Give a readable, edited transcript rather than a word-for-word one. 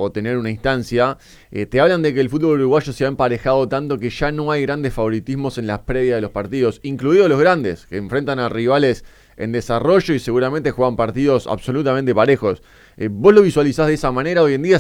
o tener una instancia, te hablan de que el fútbol uruguayo se ha emparejado tanto que ya no hay grandes favoritismos en las previas de los partidos, incluidos los grandes, que enfrentan a rivales en desarrollo y seguramente juegan partidos absolutamente parejos. ¿Vos lo visualizás de esa manera hoy en día?